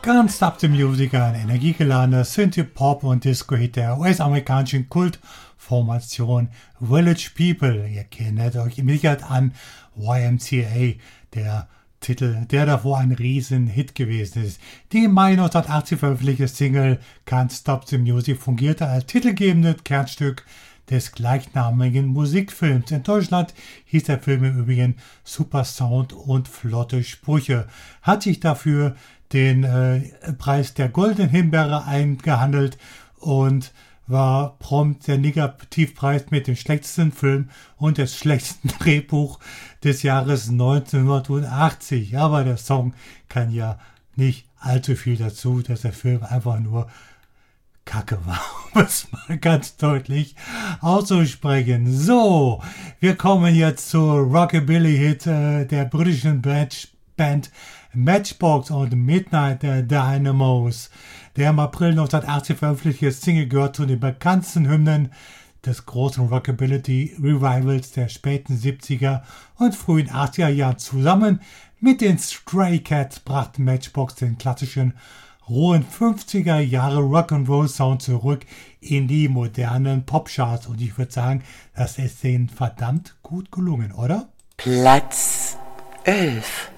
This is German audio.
Can't Stop the Music, ein energiegeladener Synthie-Pop- und Disco-Hit der US-amerikanischen Kultformation Village People. Ihr kennt euch im Sicherheit an YMCA, der Titel, der davor ein Riesen-Hit gewesen ist. Die im Mai 1980 veröffentlichte Single Can't Stop the Music fungierte als titelgebendes Kernstück des gleichnamigen Musikfilms. In Deutschland hieß der Film im Übrigen Super Sound und flotte Sprüche. Hat sich dafür den Preis der Goldenen Himbeere eingehandelt und war prompt der Negativpreis mit dem schlechtesten Film und des schlechtesten Drehbuch des Jahres 1980. Aber der Song kann ja nicht allzu viel dazu, dass der Film einfach nur Kacke war, um es mal ganz deutlich auszusprechen. So, wir kommen jetzt zur Rockabilly-Hit der britischen Band Matchbox und Midnight Dynamos. Der im April 1980 veröffentlichte Single gehört zu den bekanntesten Hymnen des großen Rockabilly-Revivals der späten 70er und frühen 80er Jahren. Zusammen mit den Stray Cats brachten Matchbox den klassischen rohen 50er Jahre Rock'n'Roll Sound zurück in die modernen Popcharts. Und ich würde sagen, das ist denen verdammt gut gelungen, oder? Platz 11.